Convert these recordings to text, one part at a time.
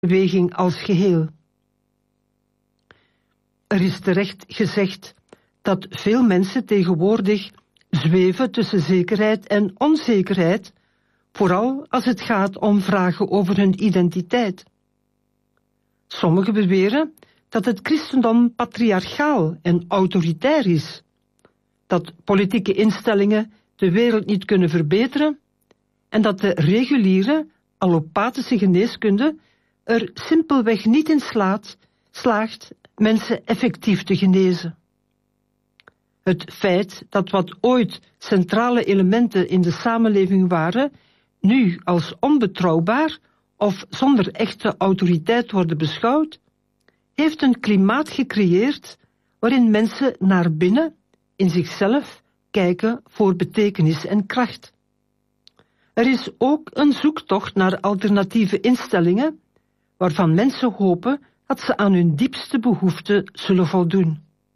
beweging als geheel. Er is terecht gezegd dat veel mensen tegenwoordig zweven tussen zekerheid en onzekerheid, vooral als het gaat om vragen over hun identiteit. Sommigen beweren dat het christendom patriarchaal en autoritair is, dat politieke instellingen de wereld niet kunnen verbeteren en dat de reguliere allopathische geneeskunde er simpelweg niet in slaagt mensen effectief te genezen. Het feit dat wat ooit centrale elementen in de samenleving waren, nu als onbetrouwbaar of zonder echte autoriteit worden beschouwd, heeft een klimaat gecreëerd waarin mensen naar binnen, in zichzelf, kijken voor betekenis en kracht. Er is ook een zoektocht naar alternatieve instellingen, waarvan mensen hopen dat ze aan hun diepste behoeften zullen voldoen.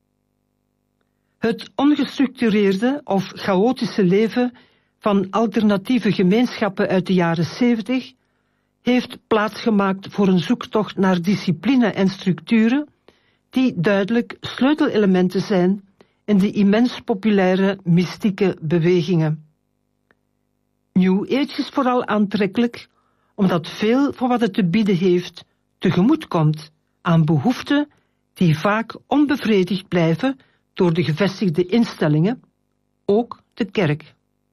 Het ongestructureerde of chaotische leven van alternatieve gemeenschappen uit de jaren 70 heeft plaatsgemaakt voor een zoektocht naar discipline en structuren die duidelijk sleutelelementen zijn in de immens populaire mystieke bewegingen. New Age is vooral aantrekkelijk omdat veel van wat het te bieden heeft tegemoet komt aan behoeften die vaak onbevredigd blijven door de gevestigde instellingen, ook de kerk.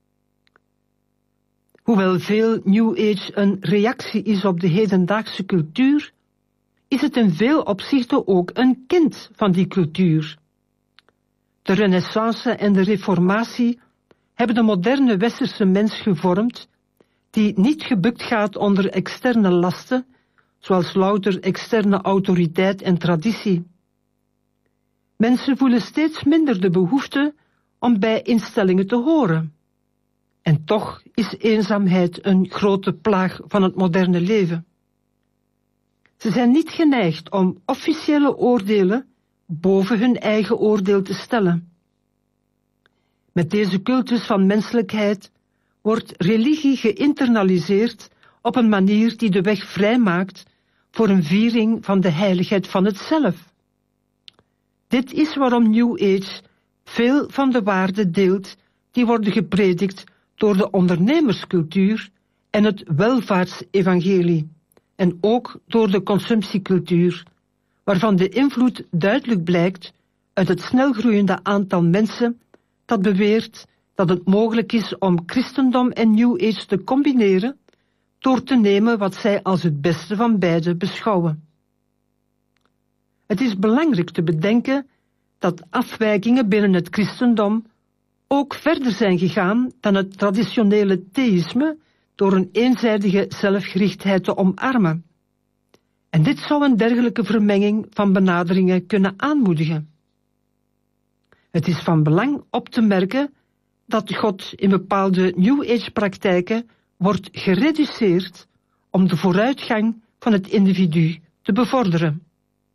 Hoewel veel New Age een reactie is op de hedendaagse cultuur, is het in veel opzichten ook een kind van die cultuur. De Renaissance en de Reformatie hebben de moderne westerse mens gevormd, die niet gebukt gaat onder externe lasten, zoals louter externe autoriteit en traditie. Mensen voelen steeds minder de behoefte om bij instellingen te horen. En toch is eenzaamheid een grote plaag van het moderne leven. Ze zijn niet geneigd om officiële oordelen boven hun eigen oordeel te stellen. Met deze cultus van menselijkheid wordt religie geïnternaliseerd op een manier die de weg vrijmaakt voor een viering van de heiligheid van het zelf. Dit is waarom New Age veel van de waarden deelt die worden gepredikt door de ondernemerscultuur en het welvaartsevangelie, en ook door de consumptiecultuur, waarvan de invloed duidelijk blijkt uit het snelgroeiende aantal mensen dat beweert dat het mogelijk is om christendom en New Age te combineren door te nemen wat zij als het beste van beide beschouwen. Het is belangrijk te bedenken dat afwijkingen binnen het christendom ook verder zijn gegaan dan het traditionele theïsme door een eenzijdige zelfgerichtheid te omarmen. En dit zou een dergelijke vermenging van benaderingen kunnen aanmoedigen. Het is van belang op te merken dat God in bepaalde New Age-praktijken wordt gereduceerd om de vooruitgang van het individu te bevorderen.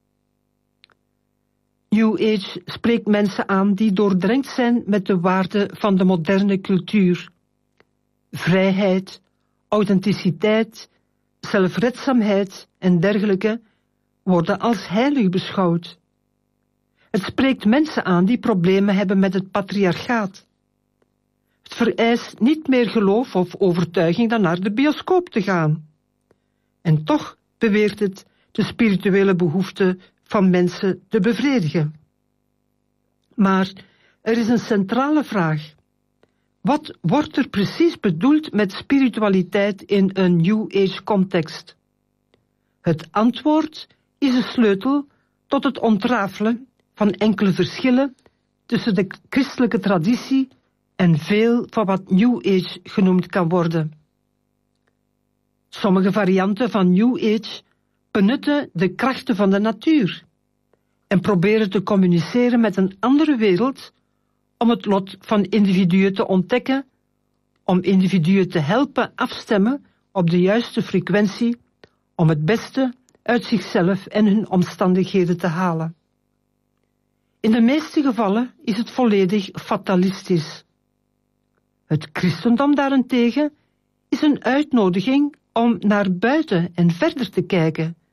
New Age spreekt mensen aan die doordrenkt zijn met de waarden van de moderne cultuur. Vrijheid, authenticiteit, zelfredzaamheid en dergelijke worden als heilig beschouwd. Het spreekt mensen aan die problemen hebben met het patriarchaat. Het vereist niet meer geloof of overtuiging dan naar de bioscoop te gaan. En toch beweert het de spirituele behoeften van mensen te bevredigen. Maar er is een centrale vraag. Wat wordt er precies bedoeld met spiritualiteit in een New Age context? Het antwoord is een sleutel tot het ontrafelen van enkele verschillen tussen de christelijke traditie en veel van wat New Age genoemd kan worden. Sommige varianten van New Age benutten de krachten van de natuur en proberen te communiceren met een andere wereld om het lot van individuen te ontdekken, om individuen te helpen afstemmen op de juiste frequentie, om het beste uit zichzelf en hun omstandigheden te halen. In de meeste gevallen is het volledig fatalistisch. Het christendom daarentegen is een uitnodiging om naar buiten en verder te kijken,